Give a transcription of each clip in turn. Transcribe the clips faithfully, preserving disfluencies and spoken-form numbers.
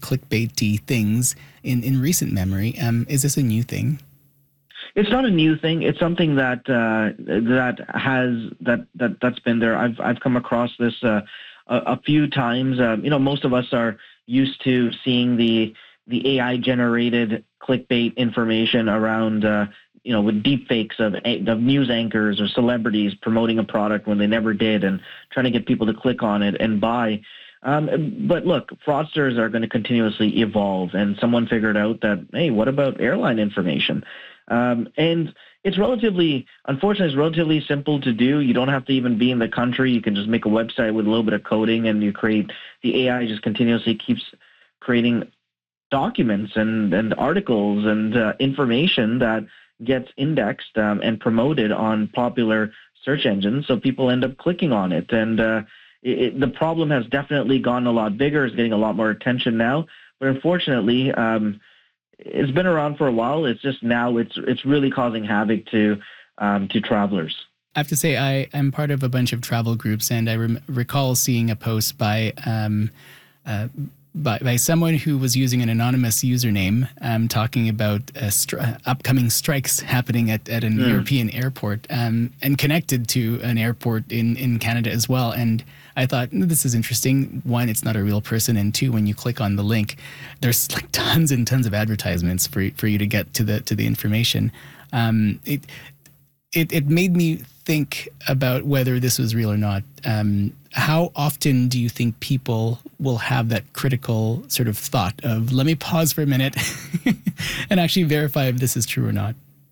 clickbaity things in, in recent memory. Um, is this a new thing? It's not a new thing. It's something that uh, that has that that that's been there. I've I've come across this uh, a, a few times. Uh, you know, most of us are used to seeing the the A I generated clickbait information around. Uh, you know, with deep fakes of, of news anchors or celebrities promoting a product when they never did and trying to get people to click on it and buy. Um, but look, fraudsters are going to continuously evolve, and someone figured out that, hey, what about airline information? Um, and it's relatively, unfortunately, it's relatively simple to do. You don't have to even be in the country. You can just make a website with a little bit of coding, and you create, the A I just continuously keeps creating documents and, and articles and uh, information that gets indexed um, and promoted on popular search engines, so people end up clicking on it. And uh, it, the problem has definitely gotten a lot bigger. It's getting a lot more attention now. But unfortunately, um, it's been around for a while. It's just now it's it's really causing havoc to um, to travelers. I have to say, I am part of a bunch of travel groups, and I rem- recall seeing a post by um, uh, by, by someone who was using an anonymous username um, talking about uh, stri- upcoming strikes happening at, at an mm. European airport um, and connected to an airport in, in Canada as well. And I thought, this is interesting. One, it's not a real person. And two, when you click on the link, there's like tons and tons of advertisements for, for you to get to the to the information. Um, it, it, it made me think about whether this was real or not. Um, how often do you think people will have that critical sort of thought of, let me pause for a minute and actually verify if this is true or not?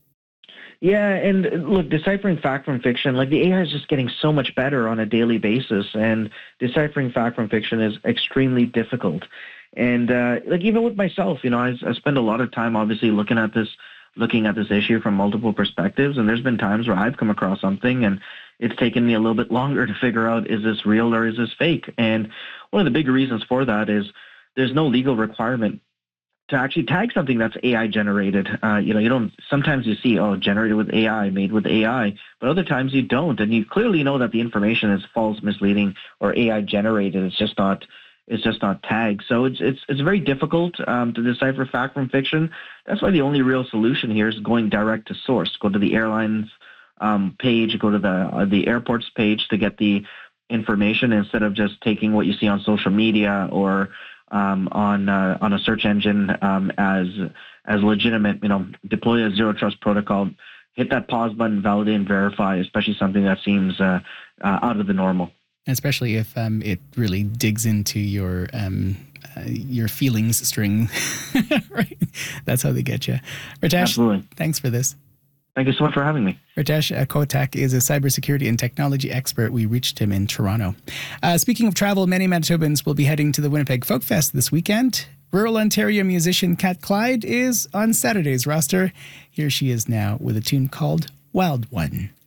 Yeah, and look, deciphering fact from fiction, like the A I is just getting so much better on a daily basis, and deciphering fact from fiction is extremely difficult. And uh, like even with myself, you know, I, I spend a lot of time obviously looking at this looking at this issue from multiple perspectives, and there's been times where I've come across something and it's taken me a little bit longer to figure out, is this real or is this fake? And one of the big reasons for that is there's no legal requirement to actually tag something that's A I generated. Uh, you know, you don't, sometimes you see, oh, generated with A I, made with A I, but other times you don't. And you clearly know that the information is false, misleading, or A I generated. It's just not, it's just not tagged. So it's, it's, it's very difficult um, to decipher fact from fiction. That's why the only real solution here is going direct to source. Go to the airlines um, page, go to the, uh, the airports page to get the information instead of just taking what you see on social media or Um, on uh, on a search engine um, as as legitimate. You know, deploy a zero trust protocol, hit that pause button, validate and verify, especially something that seems uh, uh, out of the normal. Especially if um, it really digs into your um, uh, your feelings string, right? That's how they get you. Ritesh, absolutely. Thanks for this. Thank you so much for having me. Ritesh Kotak is a cybersecurity and technology expert. We reached him in Toronto. Uh, speaking of travel, many Manitobans will be heading to the Winnipeg Folk Fest this weekend. Rural Ontario musician Kat Clyde is on Saturday's roster. Here she is now with a tune called Wild One.